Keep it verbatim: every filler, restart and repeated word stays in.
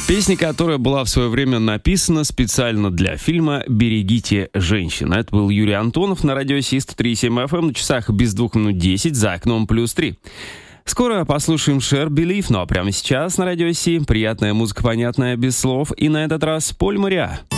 Песня, которая была в свое время написана специально для фильма «Берегите женщин». Это был Юрий Антонов на радио Си сто три и семь эф эм, на часах без двух минут десять, за окном плюс три. Скоро послушаем Cher Believe, ну а прямо сейчас на радио Си приятная музыка, понятная без слов, и на этот раз Поль Мариа.